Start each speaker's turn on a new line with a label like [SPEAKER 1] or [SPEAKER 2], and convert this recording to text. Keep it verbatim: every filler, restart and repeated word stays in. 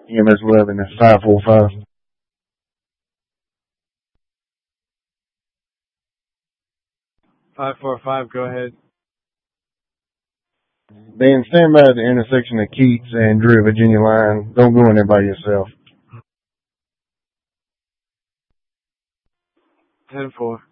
[SPEAKER 1] E M S eleven is five four five.
[SPEAKER 2] five four five, go ahead.
[SPEAKER 1] Then stand by at the intersection of Keats and Drew, Virginia line. Don't go in there by yourself.
[SPEAKER 2] ten four.